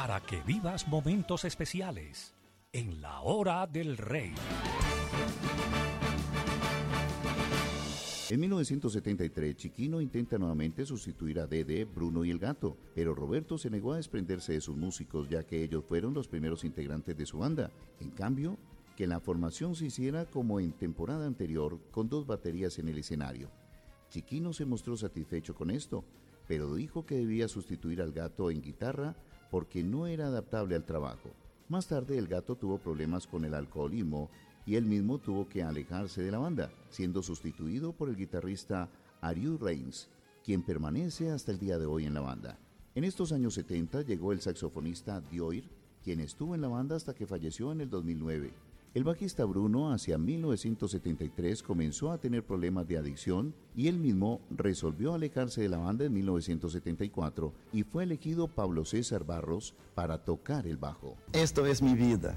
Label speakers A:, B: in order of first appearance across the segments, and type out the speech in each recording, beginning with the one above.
A: para que vivas momentos especiales en la Hora del Rey.
B: En 1973, Chiquino intenta nuevamente sustituir a Dede, Bruno y el Gato, pero Roberto se negó a desprenderse de sus músicos ya que ellos fueron los primeros integrantes de su banda. En cambio, que la formación se hiciera como en temporada anterior, con 2 baterías en el escenario. Chiquino se mostró satisfecho con esto, pero dijo que debía sustituir al Gato en guitarra porque no era adaptable al trabajo. Más tarde el Gato tuvo problemas con el alcoholismo y él mismo tuvo que alejarse de la banda, siendo sustituido por el guitarrista Ariu Reigns, quien permanece hasta el día de hoy en la banda. En estos años 70 llegó el saxofonista Dioir, quien estuvo en la banda hasta que falleció en el 2009. El bajista Bruno hacia 1973 comenzó a tener problemas de adicción y él mismo resolvió alejarse de la banda en 1974 y fue elegido Pablo César Barros para tocar el bajo.
C: Esto es mi vida,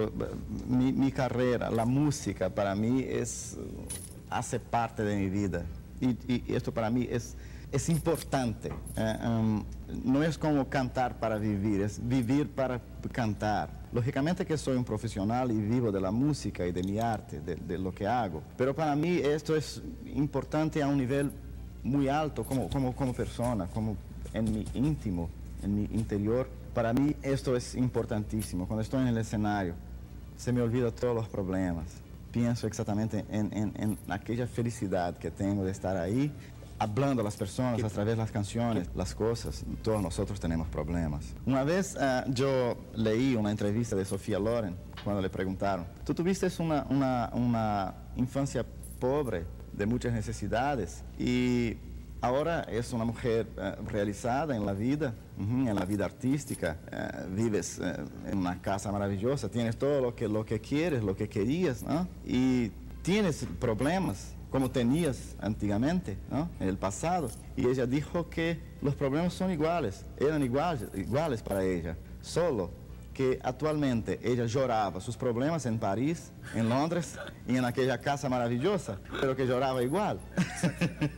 C: mi carrera, la música para mí hace parte de mi vida y esto para mí es importante. No es como cantar para vivir, es vivir para cantar. Lógicamente que soy un profesional y vivo de la música y de mi arte, de lo que hago. Pero para mí esto es importante a un nivel muy alto como persona, como en mi íntimo, en mi interior. Para mí esto es importantísimo. Cuando estoy en el escenario, se me olvida todos los problemas. Pienso exactamente en aquella felicidad que tengo de estar ahí, hablando a las personas a través de las canciones, las cosas. Todos nosotros tenemos problemas. Una vez yo leí una entrevista de Sofía Loren cuando le preguntaron, ¿tú tuviste una infancia pobre de muchas necesidades y ahora es una mujer realizada en la vida artística, vives en una casa maravillosa, tienes todo lo que quieres, lo que querías, ¿no? Y tienes problemas como tenías antiguamente, ¿no? En el pasado. Y ella dijo que los problemas son iguales, eran iguales para ella, solo que actualmente ella lloraba sus problemas en París, en Londres y en aquella casa maravillosa, pero que lloraba igual.